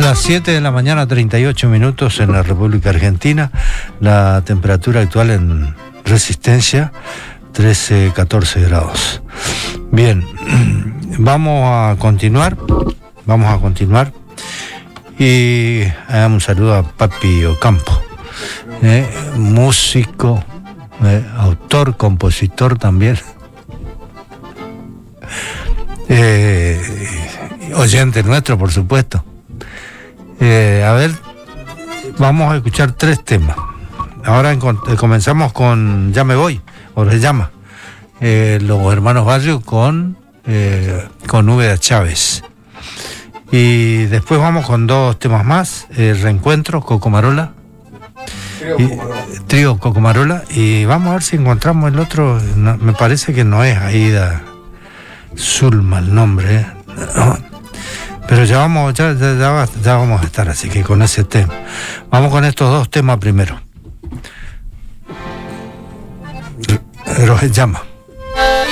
Las 7 de la mañana, 38 minutos en la República Argentina. La temperatura actual en Resistencia, 13-14 grados. Bien, vamos a continuar. Y un saludo a Papi Ocampo, músico, autor, compositor también. Oyente nuestro, por supuesto. A ver, vamos a escuchar 3 temas. Ahora comenzamos con Ya me voy, o Se llama, los hermanos Barrio con Úbeda Chávez. Y después vamos con 2 temas más, Reencuentro, Cocomarola. Trío Cocomarola. Y vamos a ver si encontramos el otro. No, me parece que no es Aida Zulma el nombre, No. Pero ya vamos a estar, así que con ese tema. Vamos con estos 2 temas primero. Pero Se llama.